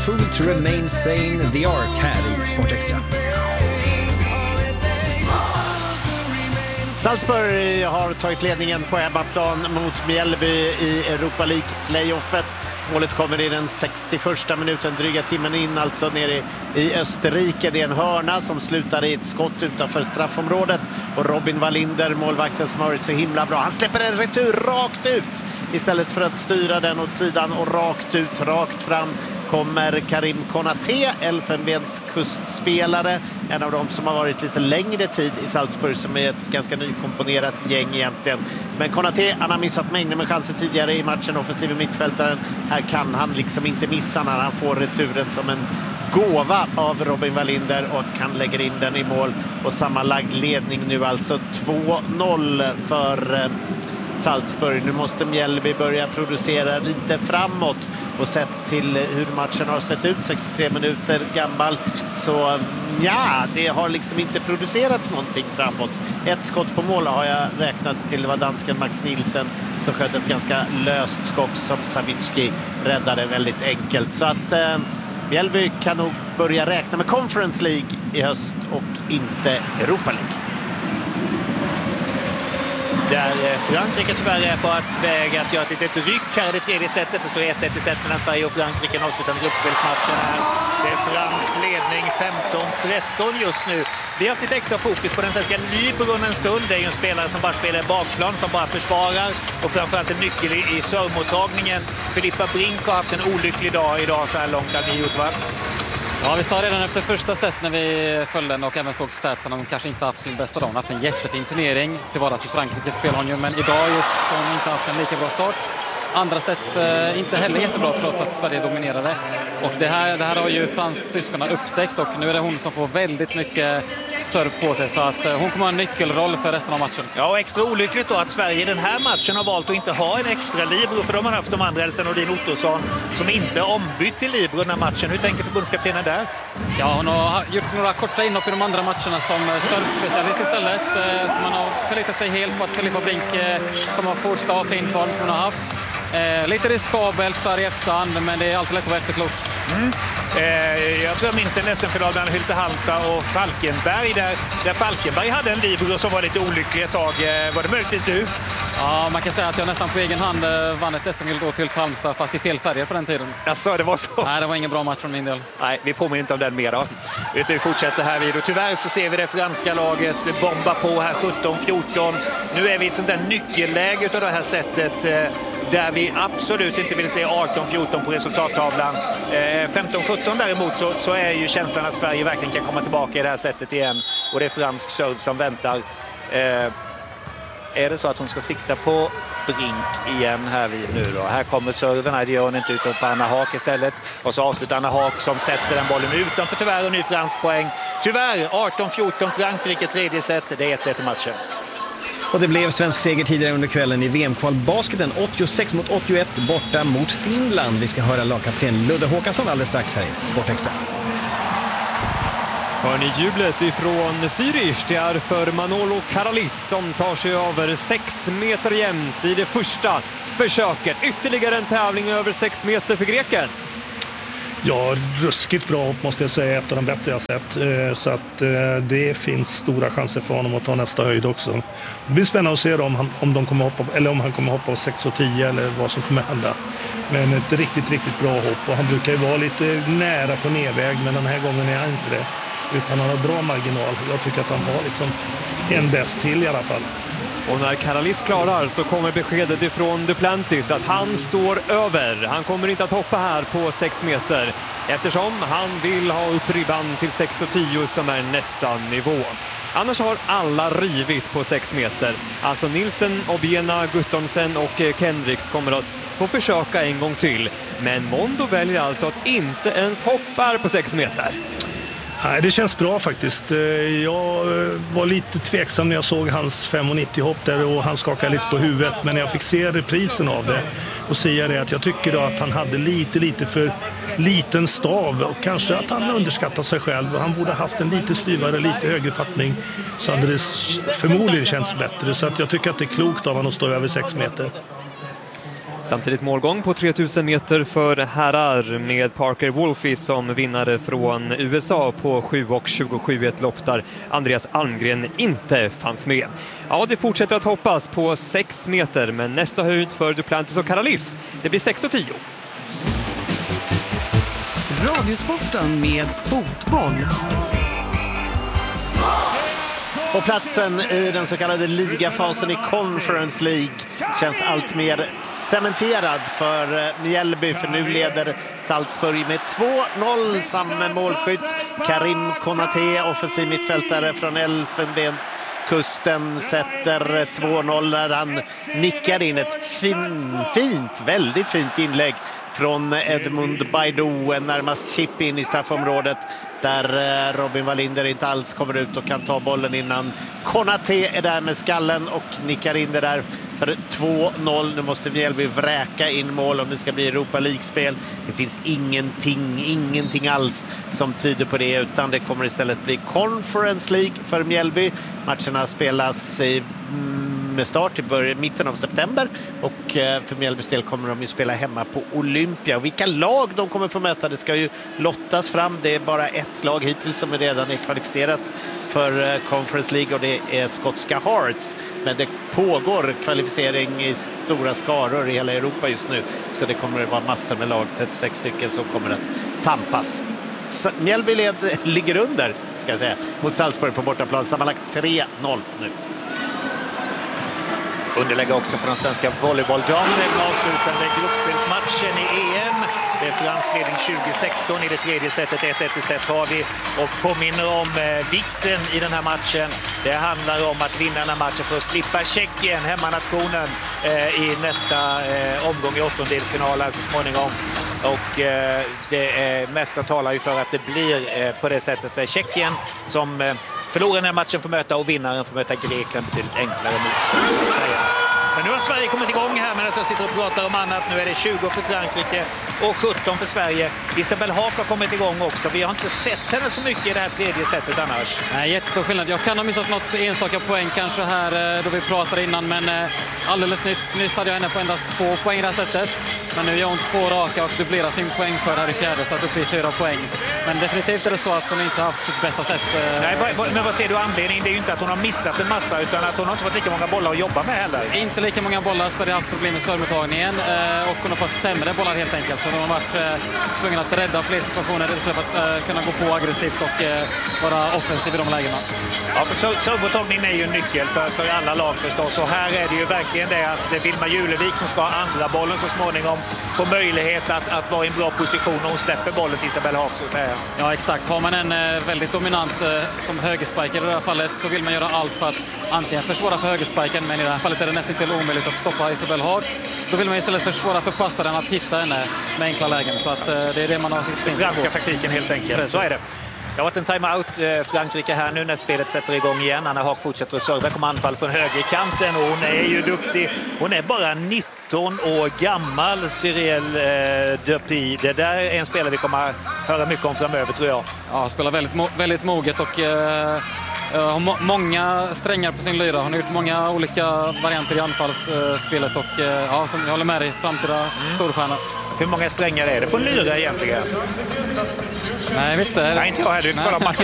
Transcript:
Food to Remain Sane, The Ark här i Sport Extra. Salzburg har tagit ledningen på hemmaplan mot Mjällby i Europa League-playoffet. Målet kommer i den 61:a minuten, dryga timmen in alltså nere i Österrike. Det är en hörna som slutar i ett skott utanför straffområdet. Och Robin Wallinder, målvakten som har varit så himla bra, han släpper en retur rakt ut istället för att styra den åt sidan, och rakt ut, rakt fram kommer Karim Konaté, Elfenbens kustspelare, en av dem som har varit lite längre tid i Salzburg, som är ett ganska nykomponerat gäng egentligen. Men Konaté, han har missat mängder med chanser tidigare i matchen, offensiv mittfältaren. Här kan han liksom inte missa när han får returen som en gåva av Robin Wallinder, och han lägger in den i mål. Och sammanlagd ledning nu alltså 2-0 för Salzburg. Nu måste Mjällby börja producera lite framåt, och sett till hur matchen har sett ut, 63 minuter gammal, så ja, det har liksom inte producerats någonting framåt. Ett skott på mål har jag räknat till, det var dansken Max Nielsen som sköt ett ganska löst skott som Savicki räddade väldigt enkelt. Så att Mjällby kan nog börja räkna med Conference League i höst och inte Europa League. Där Frankrike tyvärr är på väg att göra ett litet ryck här i det tredje setet. Det står 1-1 i set mellan Sverige och Frankrike. En avslutande gruppspelsmatchen här. Det är fransk ledning 15-13 just nu. Vi har haft lite extra fokus på den svenska Libron en stund. Det är ju en spelare som bara spelar i bakplan, som bara försvarar. Och framförallt en nyckel i servmottagningen. Filippa Brink har haft en olycklig dag idag så här långt. Almir Utvarts. Ja, vi sa redan efter första set när vi följde den och även såg statsen, de kanske inte haft sin bästa dag. Hon har haft en jättefin turnering. Till vardags i Frankrike spelar hon ju, men idag just har hon inte haft en lika bra start. Andra set inte heller jättebra trots att Sverige dominerade. Och det här har ju fransyskorna upptäckt, och nu är det hon som får väldigt mycket serv på sig, så att hon kommer ha en nyckelroll för resten av matchen. Ja, och extra olyckligt då att Sverige i den här matchen har valt att inte ha en extra libero, för de har haft de andra, Elsa Nordin Ottosson, som inte är ombytt till libero den här matchen. Hur tänker förbundskaptenen där? Ja, hon har gjort några korta inhopp i de andra matcherna som servspecialist istället, så man har förlitat sig helt på att Filippa Brink kommer att fortsätta ha fin form som hon har haft. Lite riskabelt så här i efterhand, men det är alltid lätt att vara efterklok. Jag tror jag minns en SM-final mellan Hylte Halmstad och Falkenberg, där Falkenberg hade en libero som var lite olycklig ett tag. Var det möjligtvis du? Ja, man kan säga att jag nästan på egen hand vann ett SM-guld åt Hylte Halmstad, fast i fel färger på den tiden. Alltså, det var så? Nej, det var ingen bra match från min del. Nej, vi påminner inte om den mer då. Vi fortsätter här vid, och tyvärr så ser vi det franska laget bomba på här 17-14. Nu är vi i ett sånt där nyckelläge av det här sättet, där vi absolut inte vill se 18-14 på resultattavlan. 15-17 däremot så är ju känslan att Sverige verkligen kan komma tillbaka i det här sättet igen. Och det är fransk serve som väntar. Är det så att hon ska sikta på Brink igen här vid nu då? Här kommer serven, här gör hon inte, utan på Anna Haak istället. Och så avslutar Anna Haak som sätter den bollen utanför, tyvärr en ny fransk poäng. Tyvärr 18-14 Frankrike, tredje set. Det är 1-1 i matchen. Och det blev svensk seger tidigare under kvällen i VM-kvalbasketen, 86-81 borta mot Finland. Vi ska höra lagkapten Ludde Håkansson alldeles strax här i Sport Extra. Hör ni jublet ifrån Zürich? Det är för Manolo Karalis som tar sig över 6 meter jämnt i det första försöket. Ytterligare en tävling över 6 meter för greken. Ja, ruskigt bra hopp måste jag säga, ett av de bättre jag sett. Så att det finns stora chanser för honom att ta nästa höjd också. Det blir spännande att se om de kommer hoppa, eller om han kommer hoppa av 6,10 eller vad som kommer hända. Men ett riktigt, riktigt bra hopp, och han brukar ju vara lite nära på nedväg, men den här gången är han inte det. Utan han har bra marginal. Jag tycker att han har liksom en bäst till i alla fall. Och när Karalis klarar så kommer beskedet ifrån Duplantis att han står över. Han kommer inte att hoppa här på 6 meter eftersom han vill ha upp ribban till 6,10 som är nästa nivå. Annars har alla rivit på 6 meter. Alltså Nilsen, Obiena, Guttormsen och Kendricks kommer att få försöka en gång till. Men Mondo väljer alltså att inte ens hoppa på 6 meter. Nej, det känns bra faktiskt. Jag var lite tveksam när jag såg hans 5,90 hopp där, och han skakade lite på huvudet. Men när jag fick se reprisen av det och säga det, att jag tycker då att han hade lite för liten stav, och kanske att han underskattat sig själv. Han borde ha haft en lite styvare, lite högre fattning, så hade det förmodligen känts bättre. Så att jag tycker att det är klokt av honom att stå över 6 meter. Samtidigt målgång på 3000 meter för herrar med Parker Wolfe som vinnare från USA på 7,27 i ett lopp där Andreas Almgren inte fanns med. Ja, det fortsätter att hoppas på 6 meter, men nästa höjd för Duplantis och Caralis, det blir 6,10. Radiosporten med fotboll. Och platsen i den så kallade ligafasen i Conference League känns allt mer cementerad för Mjällby, för nu leder Salzburg med 2-0. Samme målskytt Karim Konaté, offensiv mittfältare från Elfenbenskusten, sätter 2-0 när han nickar in ett väldigt fint inlägg från Edmund Baidoo, en närmast chip in i straffområdet där Robin Wallinder inte alls kommer ut och kan ta bollen innan Konaté är där med skallen och nickar in det där för 2-0. Nu måste Mjällby vräka in mål om det ska bli Europa League-spel. Det finns ingenting alls som tyder på det, utan det kommer istället bli Conference League för Mjällby. Matcherna spelas med start i mitten av september, och för Mjällbys del kommer de ju spela hemma på Olympia. Och vilka lag de kommer få möta, det ska ju lottas fram. Det är bara ett lag hittills som redan är kvalificerat för Conference League, och det är skotska Hearts. Men det pågår kvalificering i stora skaror i hela Europa just nu, så det kommer att vara massor med lag, 36 stycken, som kommer att tampas. Mjällby ligger under, ska jag säga, mot Salzburg på bortaplan, sammanlagt 3-0 nu. Underlägg också för de svenska volleybolldamerna i den avslutande gruppspelsmatchen i EM. Det är fransk ledning 2016 i det tredje setet, 1-1 i set har vi, och påminner om vikten i den här matchen. Det handlar om att vinna den här matchen för att slippa Tjeckien, hemmanationen, i nästa omgång i åttondelsfinalen så småningom. Och det mesta talar ju för att det blir på det sättet. Det är Tjeckien som förlorar den här matchen får möta, och vinnaren får möta Grekland betydligt enklare motstånd, så att säga. Men nu har Sverige kommit igång här medan jag sitter och pratar om annat. Nu är det 20 för Frankrike och 17 för Sverige. Isabelle Haak har kommit igång också. Vi har inte sett henne så mycket i det här tredje setet annars. Nej, jättestor skillnad. Jag kan ha missat något enstaka poäng kanske här då vi pratade innan, men alldeles nyss hade jag henne på endast 2 poäng i det här sättet. Men nu gör hon 2 raka och dubblerar sin poängskörd här i fjärde, så att det blir 4 poäng. Men definitivt är det så att hon inte haft sitt bästa sätt. Nej, men vad ser du anledningen? Det är ju inte att hon har missat en massa, utan att hon har inte fått lika många bollar att jobba med heller. Inte lika många bollar, så har det haft problem med servemottagningen och hon har fått sämre bollar helt enkelt. Så hon har varit tvungen att rädda fler situationer istället för att kunna gå på aggressivt och vara offensiv i de lägena. Ja, för servemottagningen är ju en nyckel för alla lag förstås. Och här är det ju verkligen det att Vilma Julevik, som ska ha andra bollen så småningom, får möjlighet att vara i en bra position och hon släpper bollen till Isabelle Haak, så att säga. Ja, exakt. Har man en väldigt dominant som högerspiker i det här fallet, så vill man göra allt för att antingen försvåra för högerspiken, men i det här fallet är det nästan inte omöjligt att stoppa Isabelle Haak. Då vill man istället försvåra för passaren att hitta henne med enkla lägen. Så att det är det man har sitt princip på. Franska taktiken helt enkelt. Precis. Så är det. Det har varit en timeout Frankrike här nu när spelet sätter igång igen. Anna Haak fortsätter att serva, kommer anfall från högerkanten, och hon är ju duktig. Hon är bara 19 år gammal, Cyril Dupy. Det där är en spelare vi kommer att höra mycket om framöver, tror jag. Ja, spelar väldigt moget och har många strängar på sin lyra. Hon har gjort många olika varianter i anfallsspelet och ja, som jag håller med dig, framtida storstjärna. Hur många strängar är det på en lyra egentligen? Nej, jag vet inte. Nej, inte jag heller. Kolla Martin